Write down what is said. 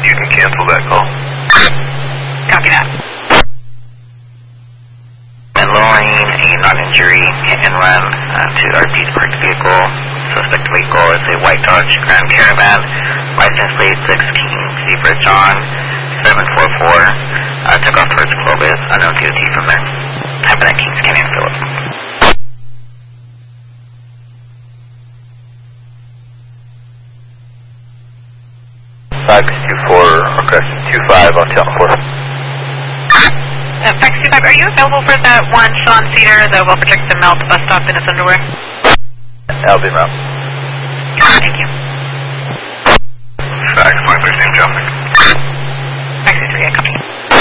You can cancel that call. Copy that. And lowering a non-injury hit and run to RP's parked vehicle. Suspect vehicle is a white Dodge Grand Caravan, license plate 16 Zebra John 744. Took off towards Clovis, unknown DOT from there. Happened at Kings Canyon, Phillips. 5624, requesting 25 on channel 4. Fax 25, are you available for that one Sean Cedar, the well projected melt bus stop in his underwear? I'll be around. Thank you. Fax 513, John. Fax 3, I copy.